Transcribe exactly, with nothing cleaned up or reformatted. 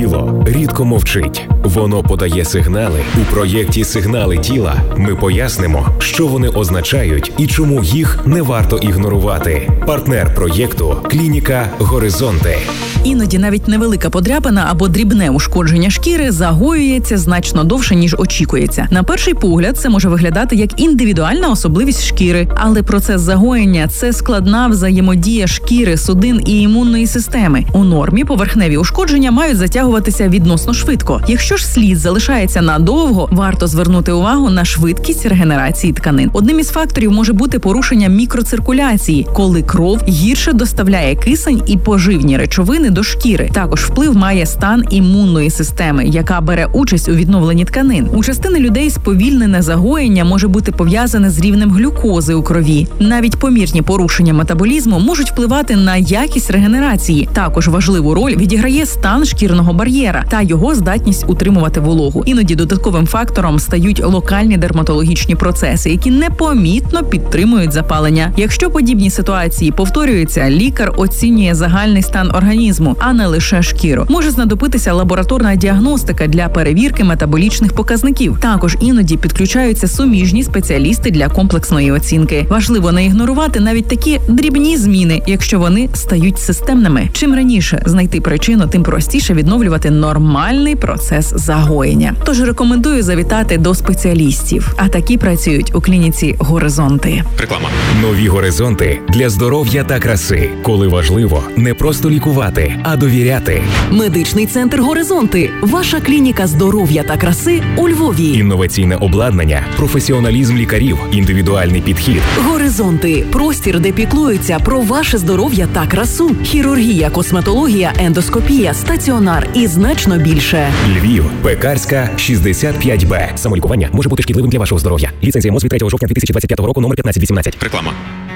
Тіло рідко мовчить. Воно подає сигнали. У проєкті «Сигнали тіла» ми пояснимо, що вони означають і чому їх не варто ігнорувати. Партнер проєкту – клініка «Горизонти». Іноді навіть невелика подряпина або дрібне ушкодження шкіри загоюється значно довше, ніж очікується. На перший погляд це може виглядати як індивідуальна особливість шкіри, але процес загоєння – це складна взаємодія шкіри, судин і імунної системи. У нормі поверхневі ушкодження мають затягуватися відносно швидко. Якщо ж слід залишається надовго, варто звернути увагу на швидкість регенерації тканин. Одним із факторів може бути порушення мікроциркуляції, коли кров гірше доставляє кисень і поживні речовини до шкіри. Також вплив має стан імунної системи, яка бере участь у відновленні тканин. У частини людей сповільнене загоєння може бути пов'язане з рівнем глюкози у крові. Навіть помірні порушення метаболізму можуть впливати на якість регенерації. Також важливу роль відіграє стан шкірного бар'єра та його здатність утримувати вологу. Іноді додатковим фактором стають локальні дерматологічні процеси, які непомітно підтримують запалення. Якщо подібні ситуації повторюються, лікар оцінює загальний стан організму, а не лише шкіру. Може знадобитися лабораторна діагностика для перевірки метаболічних показників. Також іноді підключаються суміжні спеціалісти для комплексної оцінки. Важливо не ігнорувати навіть такі дрібні зміни, якщо вони стають системними. Чим раніше знайти причину, тим простіше відновлювати нормальний процес загоєння. Тож рекомендую завітати до спеціалістів. А такі працюють у клініці «Горизонти». Реклама. Нові горизонти для здоров'я та краси. Коли важливо не просто лікувати, а довіряти. Медичний центр «Горизонти» – ваша клініка здоров'я та краси у Львові. Інноваційне обладнання, професіоналізм лікарів, індивідуальний підхід. «Горизонти» – простір, де піклуються про ваше здоров'я та красу. Хірургія, косметологія, ендоскопія, стаціонар і значно більше. Львів, Пекарська, шістдесят п'ять Б. Самолікування може бути шкідливим для вашого здоров'я. Ліцензія МОЗ від третього жовтня дві тисячі двадцять п'ятого року, номер п'ятнадцять вісімнадцять. Реклама.